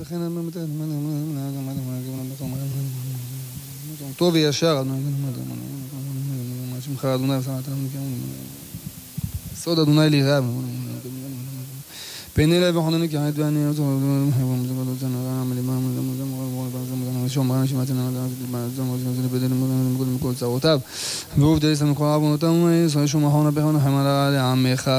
וכן טוב וישר שמך אדוני סוד אדוני ליראה פני אליי וחונני כי עד ואני מכל צרותיו ועובדי סמכו עוונותם ישראל שום מחון הבכון חמלה לעמך